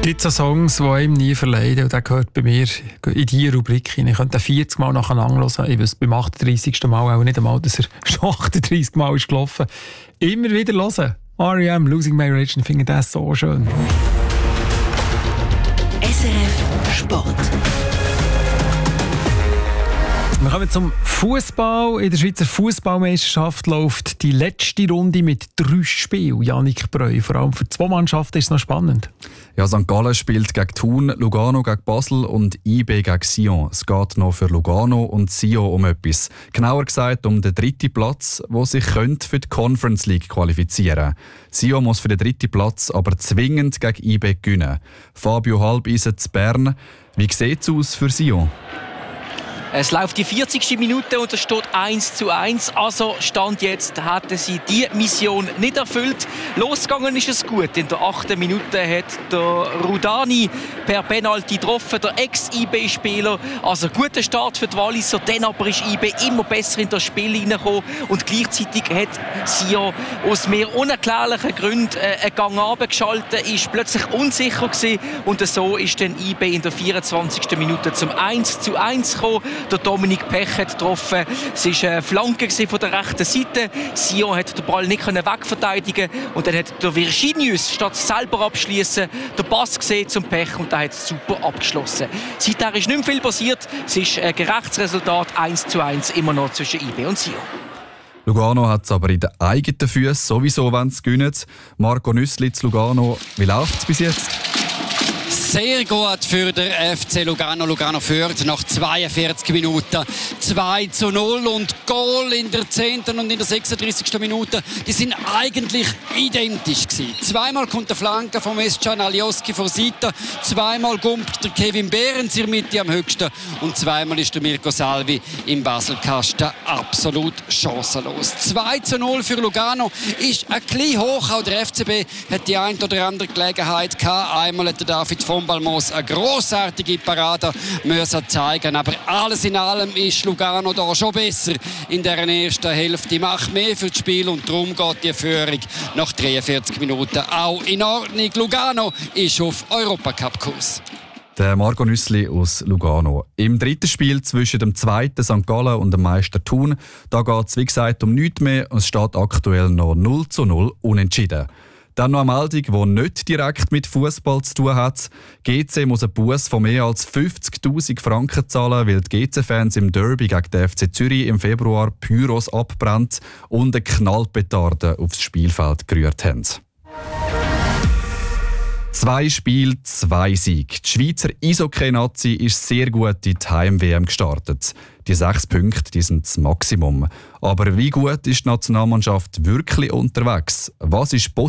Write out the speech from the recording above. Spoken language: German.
Gibt es Songs, die einem nie verleiden? Und der gehört bei mir in diese Rubrik hinein. Ich könnte 40 Mal nacheinander hören. Ich weiß beim 38. Mal auch nicht einmal, dass er schon 38 Mal ist gelaufen. Immer wieder hören. R.E.M. Losing My Religion, ich finde das so schön. SRF Sport. Wir kommen zum Fußball. In der Schweizer Fußballmeisterschaft läuft die letzte Runde mit 3 Spielen. Yannick Breu, vor allem für 2 Mannschaften ist es noch spannend. Ja, St. Gallen spielt gegen Thun, Lugano gegen Basel und IB gegen Sion. Es geht noch für Lugano und Sion um etwas. Genauer gesagt um den 3. Platz, wo sich für die Conference League qualifizieren. Sion muss für den 3. Platz aber zwingend gegen IB gewinnen. Fabio Halbeisen zu Bern. Wie sieht es aus für Sion? Es läuft die 40. Minute und es steht 1:1. Also Stand jetzt hatten sie die Mission nicht erfüllt. Losgegangen ist es gut. In der 8. Minute hat der Rudani per Penalty getroffen, der Ex-IB-Spieler. Also guter Start für die Walliser. Dann aber ist IB immer besser in das Spiel hineingekommen. Und gleichzeitig hat Sion aus mehr unerklärlichen Gründen einen Gang runtergeschaltet, ist plötzlich unsicher gewesen. Und so ist dann IB in der 24. Minute zum 1:1 gekommen. Der Dominik Pech hat getroffen. Es war eine Flanke von der rechten Seite. Sion hat den Ball nicht wegverteidigen können. Und dann hat der Virginius, statt selber abschließen, den Pass gesehen zum Pech und der hat super abgeschlossen. Seither ist nicht mehr viel passiert. Es ist ein gerechtes Resultat, 1:1 immer noch zwischen IB und Sion. Lugano hat es aber in den eigenen Füßen sowieso, wenn sie gewinnen. Marco Nüssli zu Lugano, wie läuft es bis jetzt? Sehr gut für den FC Lugano. Lugano führt nach 42 Minuten 2:0 und Goal in der 10. und in der 36. Minute. Die sind eigentlich identisch gewesen. Zweimal kommt der Flanke vom Mescan Alioski vor Seite, zweimal kommt der Kevin Behrens in der Mitte am höchsten und zweimal ist der Mirko Salvi im Baselkasten absolut chancenlos. 2:0 für Lugano ist ein bisschen hoch. Auch der FCB hat die ein oder andere Gelegenheit gehabt. Einmal hat der David von Balmos eine grossartige Parade müssen zeigen. Aber alles in allem ist Lugano da schon besser in der ersten Hälfte. Macht mehr für das Spiel und darum geht die Führung nach 43 Minuten auch in Ordnung. Lugano ist auf Europacup-Kurs. Der Marco Nüssli aus Lugano. Im 3. Spiel zwischen dem 2. St. Gallen und dem Meister Thun, da geht es wie gesagt um nichts mehr und es steht aktuell noch 0:0 unentschieden. Dann noch eine Meldung, die nicht direkt mit Fußball zu tun hat. GC muss einen Buss von mehr als 50'000 Franken zahlen, weil die GC-Fans im Derby gegen den FC Zürich im Februar Pyros abbrennt und eine Knallpetarde aufs Spielfeld gerührt haben. 2 Spiele, 2 Siege. Die Schweizer Eishockey-Nazi ist sehr gut in die Heim-WM gestartet. Die 6 Punkte, die sind das Maximum. Aber wie gut ist die Nationalmannschaft wirklich unterwegs? Was ist